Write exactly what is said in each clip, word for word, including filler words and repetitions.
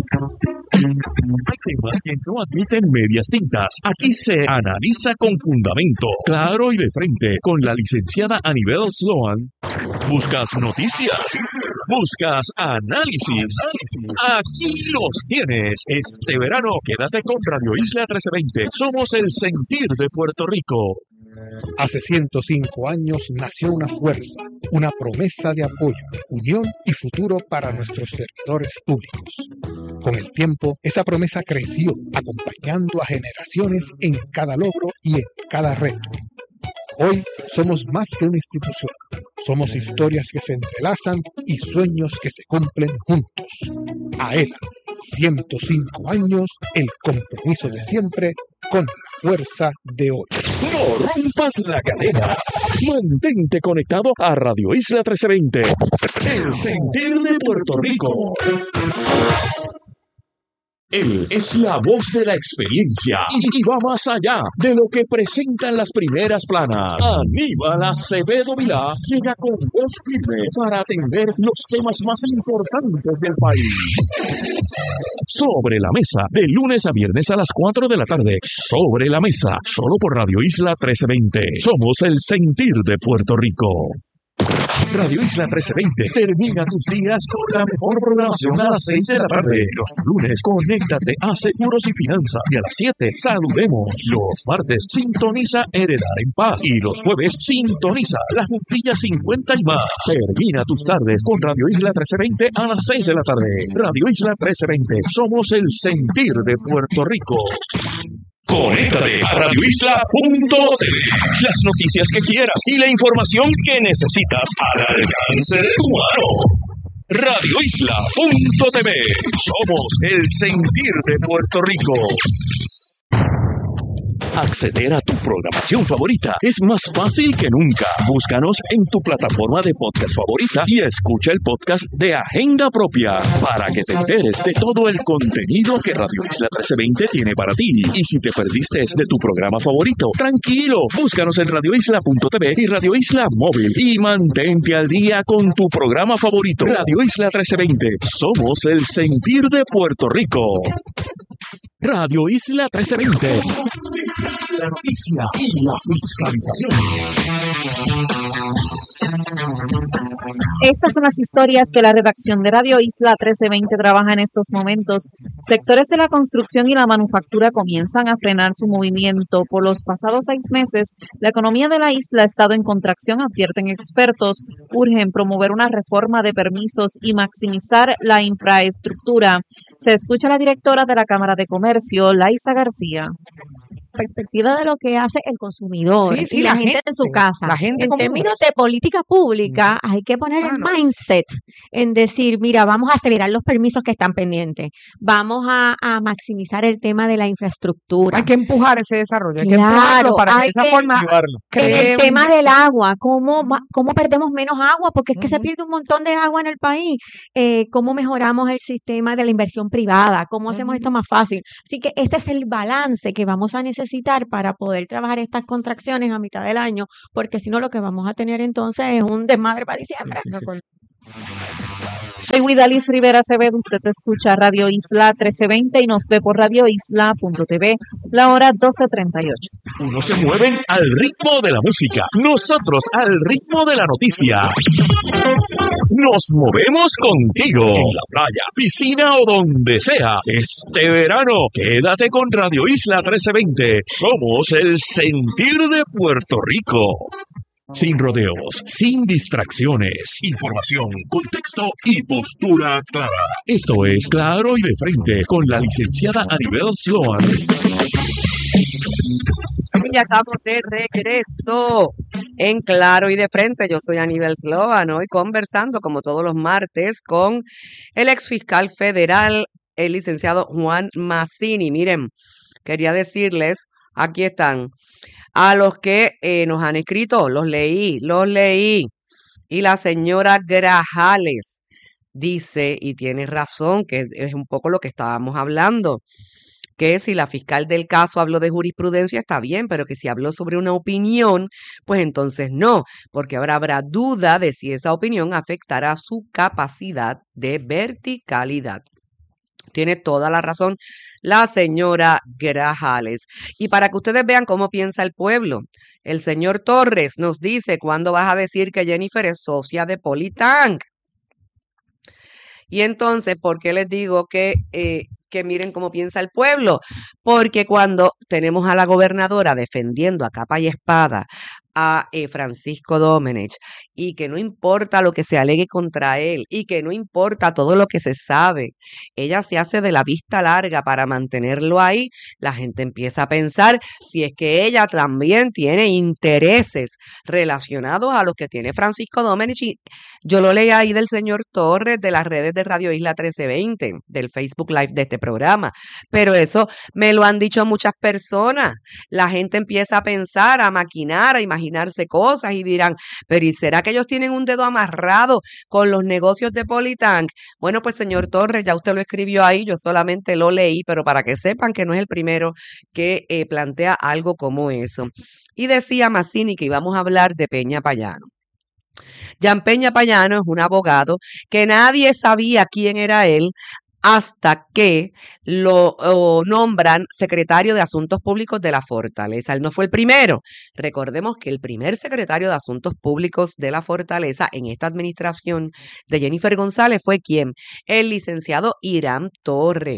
Hay temas que no admiten medias tintas. Aquí se analiza con fundamento, claro y de frente, con la licenciada Anibel Sloan. ¿Buscas noticias? ¿Buscas análisis? Aquí los tienes. Este verano, quédate con Radio Isla trece veinte. Somos el sentir de Puerto Rico. Hace ciento cinco años nació una fuerza, una promesa de apoyo, unión y futuro para nuestros servidores públicos. Con el tiempo, esa promesa creció, acompañando a generaciones en cada logro y en cada reto. Hoy somos más que una institución. Somos historias que se entrelazan y sueños que se cumplen juntos. AELA, ciento cinco años, el compromiso de siempre con la fuerza de hoy. No rompas la cadena. Mantente conectado a Radio Isla trece veinte. El sentir de Puerto Rico. Él es la voz de la experiencia y, y va más allá de lo que presentan las primeras planas. Aníbal Acevedo Vilá llega con voz firme para atender los temas más importantes del país. Sobre la mesa, de lunes a viernes a las cuatro de la tarde. Sobre la mesa, solo por Radio Isla trece veinte. Somos el sentir de Puerto Rico. Radio Isla trece veinte termina tus días con la mejor programación a las seis de la tarde. Los lunes, conéctate a Seguros y Finanzas. Y a las siete, saludemos. Los martes, sintoniza Heredar en Paz. Y los jueves, sintoniza La Juntilla cincuenta y más. Termina tus tardes con Radio Isla trece veinte a las seis de la tarde. Radio Isla trece veinte, somos el sentir de Puerto Rico. Conéctate a radio isla punto t v. Las noticias que quieras y la información que necesitas al alcance de tu mano. radio isla punto t v. Somos el sentir de Puerto Rico. Acceder a tu programación favorita es más fácil que nunca. Búscanos en tu plataforma de podcast favorita y escucha el podcast de Agenda Propia para que te enteres de todo el contenido que Radio Isla trece veinte tiene para ti. Y si te perdiste de tu programa favorito, tranquilo, búscanos en radio isla punto t v y Radio Isla Móvil y mantente al día con tu programa favorito. Radio Isla trece veinte, somos el sentir de Puerto Rico. Radio Isla trece veinte. La noticia y la fiscalización. Estas son las historias que la redacción de Radio Isla trece veinte trabaja en estos momentos. Sectores de la construcción y la manufactura comienzan a frenar su movimiento. Por los pasados seis meses, la economía de la isla ha estado en contracción, advierten expertos. Urgen promover una reforma de permisos y maximizar la infraestructura. Se escucha a la directora de la Cámara de Comercio, Laisa García. Perspectiva de lo que hace el consumidor sí, sí, y la, la gente, gente en su casa. La gente en como términos de política pública, hay que poner ah, el no. mindset en decir, mira, vamos a acelerar los permisos que están pendientes, vamos a, a maximizar el tema de la infraestructura. Hay que empujar ese desarrollo, hay Claro, que empujarlo para que de esa que, forma en el tema del agua, ¿cómo, cómo perdemos menos agua? Porque es que uh-huh. se pierde un montón de agua en el país. Eh, ¿Cómo mejoramos el sistema de la inversión privada? ¿Cómo uh-huh. hacemos esto más fácil? Así que este es el balance que vamos a necesitar para poder trabajar estas contracciones a mitad del año, porque si no lo que vamos a tener entonces es un desmadre para diciembre. Sí, sí, sí. Soy Guidalis Rivera Acevedo, usted te escucha Radio Isla trece veinte y nos ve por radio isla punto t v, la hora doce treinta y ocho. Unos se mueven al ritmo de la música, nosotros al ritmo de la noticia. Nos movemos contigo, en la playa, piscina o donde sea. Este verano, quédate con Radio Isla trece veinte. Somos el sentir de Puerto Rico. Sin rodeos, sin distracciones, información, contexto y postura clara. Esto es Claro y de Frente con la licenciada Anibel Sloan. Ya estamos de regreso en Claro y de Frente. Yo soy Anibel Sloan, hoy conversando como todos los martes con el ex fiscal federal, el licenciado Juan Mazzini. Miren, quería decirles, aquí están. A los que eh, nos han escrito, los leí, los leí. Y la señora Grajales dice, y tiene razón, que es un poco lo que estábamos hablando, que si la fiscal del caso habló de jurisprudencia está bien, pero que si habló sobre una opinión, pues entonces no, porque ahora habrá duda de si esa opinión afectará su capacidad de verticalidad. Tiene toda la razón la señora Grajales. Y para que ustedes vean cómo piensa el pueblo, el señor Torres nos dice, ¿cuándo vas a decir que Jennifer es socia de Politank? Y entonces, ¿por qué les digo que, eh, que miren cómo piensa el pueblo? Porque cuando tenemos a la gobernadora defendiendo a capa y espada a eh, Francisco Domenech, y que no importa lo que se alegue contra él, y que no importa todo lo que se sabe, ella se hace de la vista larga para mantenerlo ahí, la gente empieza a pensar si es que ella también tiene intereses relacionados a los que tiene Francisco Domenech. Y yo lo leí ahí del señor Torres, de las redes de Radio Isla trece veinte, del Facebook Live de este programa, pero eso me lo han dicho muchas personas. La gente empieza a pensar, a maquinar, a imaginar imaginarse cosas y dirán, pero ¿y será que ellos tienen un dedo amarrado con los negocios de Politank? Bueno, pues señor Torres, ya usted lo escribió ahí, yo solamente lo leí, pero para que sepan que no es el primero que eh, plantea algo como eso. Y decía Mazzini que íbamos a hablar de Peña Payano. Jan Peña Payano es un abogado que nadie sabía quién era él hasta que lo oh, nombran secretario de Asuntos Públicos de la Fortaleza. Él no fue el primero. Recordemos que el primer secretario de Asuntos Públicos de la Fortaleza en esta administración de Jennifer González fue ¿quién? El licenciado Irán Torres.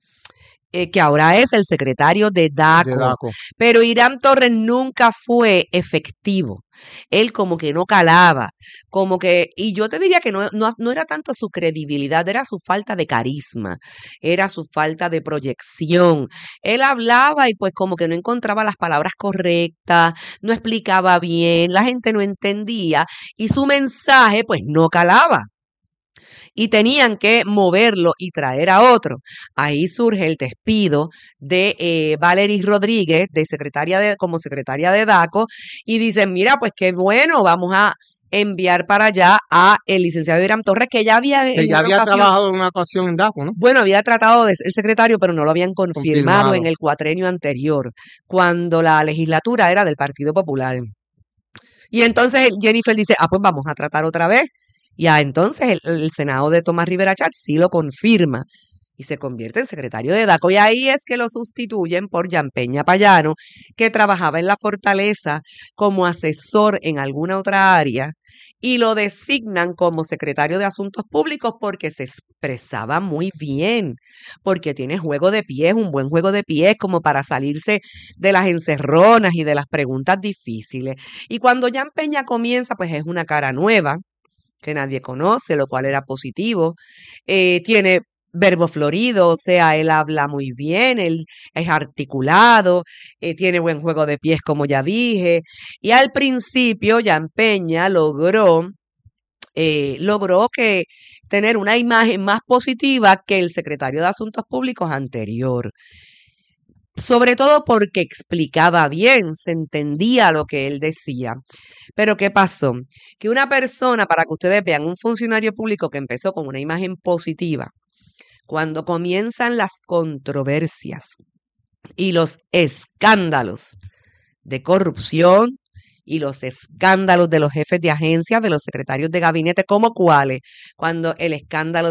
Eh, que ahora es el secretario de DACO, De DACO. pero Irán Torres nunca fue efectivo. Él como que no calaba, como que, y yo te diría que no, no, no era tanto su credibilidad, era su falta de carisma, era su falta de proyección. Él hablaba y pues como que no encontraba las palabras correctas, no explicaba bien, la gente no entendía y su mensaje pues no calaba. Y tenían que moverlo y traer a otro. Ahí surge el despido de eh, Valery Rodríguez, de secretaria de, como secretaria de DACO, y dicen, mira, pues qué bueno, vamos a enviar para allá a el licenciado Irán Torres, que ya había, Que en ya una había ocasión- trabajado en una ocasión en DACO, ¿no? bueno, había tratado de ser secretario, pero no lo habían confirmado, Confirmado. en el cuatrenio anterior, cuando la legislatura era del Partido Popular. Y entonces el- Jennifer dice, ah, pues vamos a tratar otra vez. Y ah, entonces el, el Senado de Tomás Rivera Chatz sí lo confirma y se convierte en secretario de DACO. Y ahí es que lo sustituyen por Jan Peña Payano, que trabajaba en la Fortaleza como asesor en alguna otra área, y lo designan como secretario de Asuntos Públicos porque se expresaba muy bien, porque tiene juego de pies, un buen juego de pies como para salirse de las encerronas y de las preguntas difíciles. Y cuando Jan Peña comienza, pues es una cara nueva que nadie conoce, lo cual era positivo. Eh, tiene verbo florido, o sea, él habla muy bien, él es articulado, eh, tiene buen juego de pies, como ya dije. Y al principio, Jan Peña logró, eh, logró que tener una imagen más positiva que el secretario de Asuntos Públicos anterior. Sobre todo porque explicaba bien, se entendía lo que él decía. Pero ¿qué pasó? Que una persona, para que ustedes vean, un funcionario público que empezó con una imagen positiva, cuando comienzan las controversias y los escándalos de corrupción y los escándalos de los jefes de agencia, de los secretarios de gabinete, ¿como cuáles? Cuando el escándalo